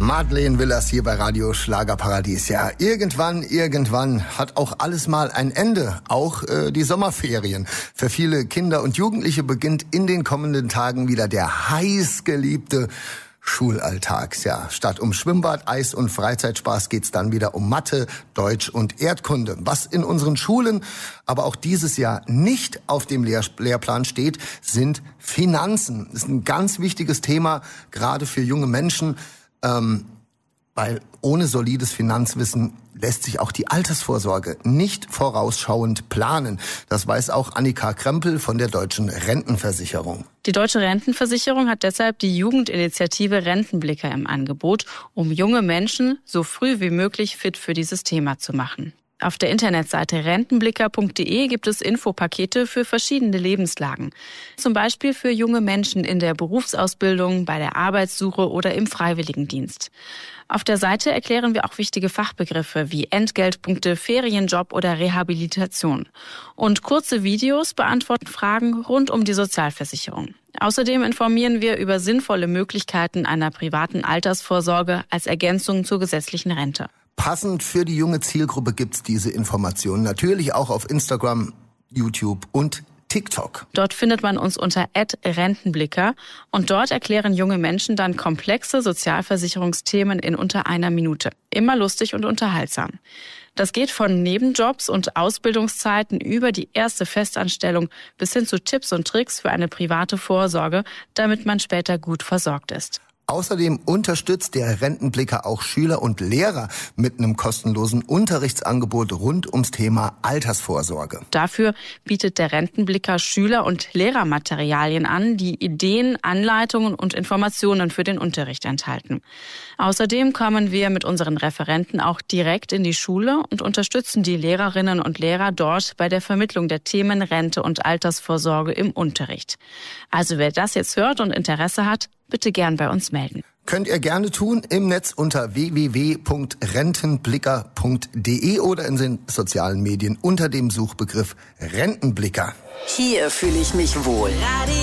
Madeleine Willers hier bei Radio Schlagerparadies. Ja, irgendwann hat auch alles mal ein Ende. Auch die Sommerferien. Für viele Kinder und Jugendliche beginnt in den kommenden Tagen wieder der heiß geliebte Schulalltag. Ja, statt um Schwimmbad, Eis und Freizeitspaß geht's dann wieder um Mathe, Deutsch und Erdkunde. Was in unseren Schulen aber auch dieses Jahr nicht auf dem Lehrplan steht, sind Finanzen. Das ist ein ganz wichtiges Thema, gerade für junge Menschen, weil ohne solides Finanzwissen lässt sich auch die Altersvorsorge nicht vorausschauend planen. Das weiß auch Annika Krempel von der Deutschen Rentenversicherung. Die Deutsche Rentenversicherung hat deshalb die Jugendinitiative Rentenblicker im Angebot, um junge Menschen so früh wie möglich fit für dieses Thema zu machen. Auf der Internetseite rentenblicker.de gibt es Infopakete für verschiedene Lebenslagen. Zum Beispiel für junge Menschen in der Berufsausbildung, bei der Arbeitssuche oder im Freiwilligendienst. Auf der Seite erklären wir auch wichtige Fachbegriffe wie Entgeltpunkte, Ferienjob oder Rehabilitation. Und kurze Videos beantworten Fragen rund um die Sozialversicherung. Außerdem informieren wir über sinnvolle Möglichkeiten einer privaten Altersvorsorge als Ergänzung zur gesetzlichen Rente. Passend für die junge Zielgruppe gibt's diese Informationen natürlich auch auf Instagram, YouTube und TikTok. Dort findet man uns unter @Rentenblicker und dort erklären junge Menschen dann komplexe Sozialversicherungsthemen in unter einer Minute. Immer lustig und unterhaltsam. Das geht von Nebenjobs und Ausbildungszeiten über die erste Festanstellung bis hin zu Tipps und Tricks für eine private Vorsorge, damit man später gut versorgt ist. Außerdem unterstützt der Rentenblicker auch Schüler und Lehrer mit einem kostenlosen Unterrichtsangebot rund ums Thema Altersvorsorge. Dafür bietet der Rentenblicker Schüler- und Lehrermaterialien an, die Ideen, Anleitungen und Informationen für den Unterricht enthalten. Außerdem kommen wir mit unseren Referenten auch direkt in die Schule und unterstützen die Lehrerinnen und Lehrer dort bei der Vermittlung der Themen Rente und Altersvorsorge im Unterricht. Also wer das jetzt hört und Interesse hat, bitte gern bei uns melden. Könnt ihr gerne tun im Netz unter www.rentenblicker.de oder in den sozialen Medien unter dem Suchbegriff Rentenblicker. Hier fühle ich mich wohl.